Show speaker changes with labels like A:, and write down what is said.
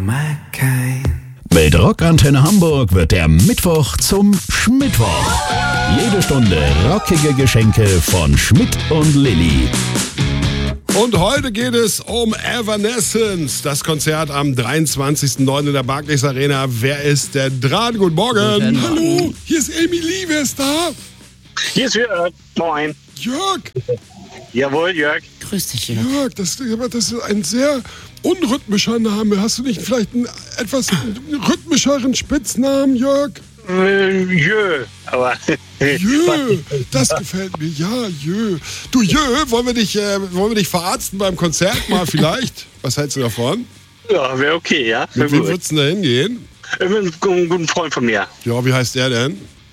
A: my kind.
B: Mit Rockantenne Hamburg wird der Mittwoch zum Schmittwoch. Jede Stunde rockige Geschenke von Schmidt und Lilly.
C: Und heute geht es um Evanescence. Das Konzert am 23.09. in der Barclays Arena. Wer ist denn dran? Guten Morgen.
D: Hallo, hier ist Amy Lee. Wer ist da?
E: Hier ist Jörg. Moin.
D: Jörg.
E: Jawohl, Jörg.
A: Grüß dich, Jörg.
D: Jörg, das ist ein sehr unrhythmischer Name. Hast du nicht vielleicht einen etwas rhythmischeren Spitznamen, Jörg?
E: Jö. Aber.
D: Jö, das gefällt mir. Ja, Jö. Du, Jö, wollen wir dich verarzten beim Konzert mal vielleicht? Was hältst du davon?
E: Ja, wäre okay, ja.
D: Mit wem würdest du denn da hingehen?
E: Mit einem guten Freund von mir.
C: Ja, wie heißt der denn?